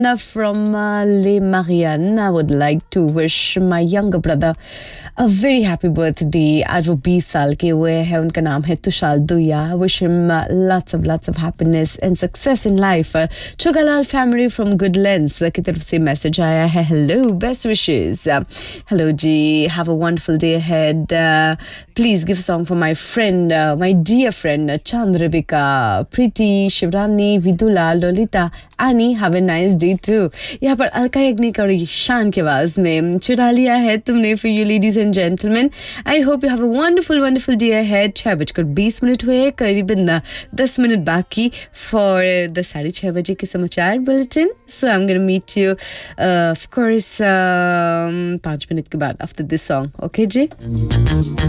From Les Marianne, I would like to wish my younger brother a very happy birthday. आज वो 20 साल के हुए हैं. उनका नाम है Tushar दुया. I wish him lots of happiness and success in life. Chogalal family from Goodlands की तरफ से मैसेज आया है. Hello, best wishes. Hello ji, have a wonderful day ahead. Please give a song for my friend, my dear friend Chandribika, Preeti, Shivrani, Vidula, Lolita, Annie. Have a nice day too. यहाँ पर अलका याग्निक और ईशान की आवाज में चुरा लिया है तुमने for you ladies and gentlemen. I hope you have a wonderful day ahead. 6:20 हुए, करीबन 10 मिनट बाकी for the 6:30 बजे के समाचार bulletin. So I'm gonna meet you of course 5 minute के बाद after this song. Okay ji.